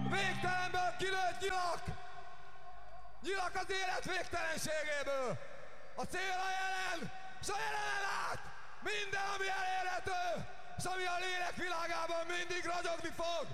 Végtelenből kilőtt nyilak! Nyilak az élet végtelenségéből! A cél a jelen, s a jelenen át! Minden, ami elérhető, s ami a lélek világában mindig ragyogni fog!